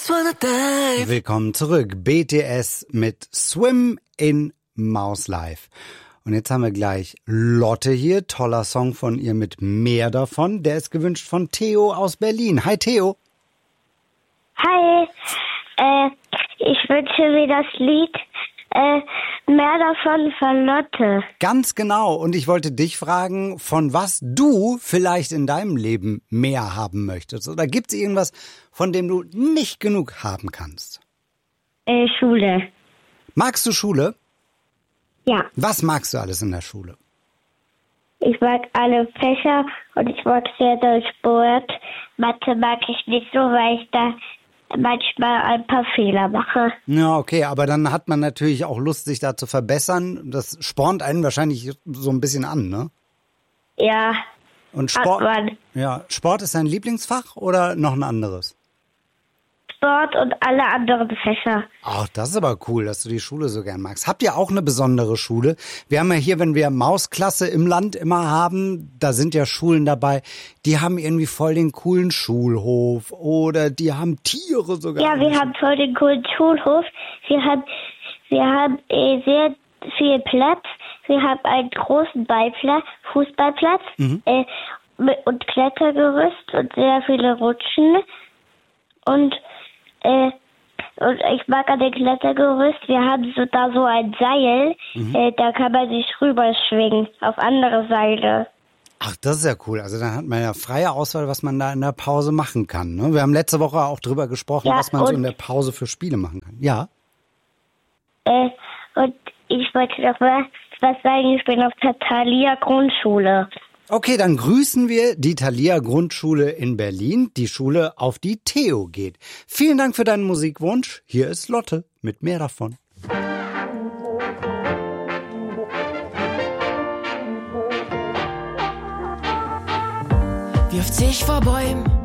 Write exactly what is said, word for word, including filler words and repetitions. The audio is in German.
Willkommen zurück. B T S mit Swim in Mouse Life. Und jetzt haben wir gleich Lotte hier. Toller Song von ihr mit Mehr davon. Der ist gewünscht von Theo aus Berlin. Hi Theo. Hi. Äh, ich wünsche mir das Lied äh, Mehr davon von Lotte. Ganz genau. Und ich wollte dich fragen, von was du vielleicht in deinem Leben mehr haben möchtest. Oder gibt es irgendwas, von dem du nicht genug haben kannst? Äh, Schule. Magst du Schule? Ja. Was magst du alles in der Schule? Ich mag alle Fächer und ich mag sehr doll Sport. Mathe mag ich nicht so, weil ich da manchmal ein paar Fehler mache. Ja, okay, aber dann hat man natürlich auch Lust, sich da zu verbessern. Das spornt einen wahrscheinlich so ein bisschen an, ne? Ja. Und Sport, hat man. ja, Sport ist dein Lieblingsfach oder noch ein anderes? Sport und alle anderen Fächer. Ach, das ist aber cool, dass du die Schule so gern magst. Habt ihr auch eine besondere Schule? Wir haben ja hier, wenn wir Mausklasse im Land immer haben, da sind ja Schulen dabei, die haben irgendwie voll den coolen Schulhof oder die haben Tiere sogar. Ja, wir haben voll den coolen Schulhof. Wir haben, wir haben äh, sehr viel Platz. Wir haben einen großen Ballplatz, Fußballplatz mhm. äh, und Klettergerüst und sehr viele Rutschen. Und Äh, und ich mag an dem Klettergerüst, wir haben so da so ein Seil, mhm. äh, da kann man sich rüberschwingen auf andere Seile. Ach, das ist ja cool. Also dann hat man ja freie Auswahl, was man da in der Pause machen kann. Ne? Wir haben letzte Woche auch drüber gesprochen, ja, was man so in der Pause für Spiele machen kann. Ja. Äh, und ich wollte noch mal was sagen, ich bin auf der Thalia Grundschule. Okay, dann grüßen wir die Thalia Grundschule in Berlin, die Schule, auf die Theo geht. Vielen Dank für deinen Musikwunsch. Hier ist Lotte mit Mehr davon. Wirft sich vor Bäumen